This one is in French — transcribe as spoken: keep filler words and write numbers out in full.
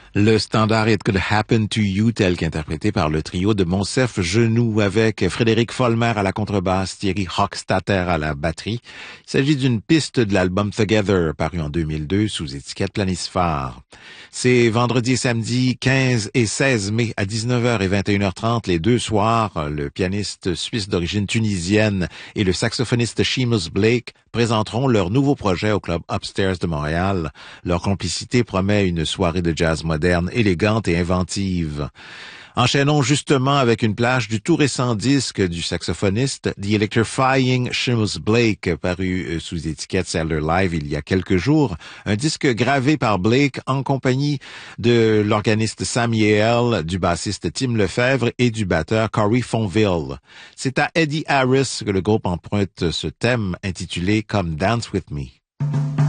Le standard It Could Happen to You, tel qu'interprété par le trio de Monsef Genoux avec Frédéric Folmer à la contrebasse, Thierry Hochstatter à la batterie. Il s'agit d'une piste de l'album Together, paru en deux mille deux sous étiquette Planisphare. C'est vendredi et samedi quinze et seize mai à dix-neuf heures et vingt et une heures trente, les deux soirs. Le pianiste suisse d'origine tunisienne et le saxophoniste Seamus Blake présenteront leur nouveau projet au club Upstairs de Montréal. Leur complicité promet une soirée de jazz moderne, élégante et inventive. Enchaînons justement avec une plage du tout récent disque du saxophoniste The Electrifying Seamus Blake, paru sous étiquette Cellular Live il y a quelques jours. Un disque gravé par Blake en compagnie de l'organiste Sam Yale, du bassiste Tim Lefebvre et du batteur Corey Fonville. C'est à Eddie Harris que le groupe emprunte ce thème intitulé Come Dance With Me.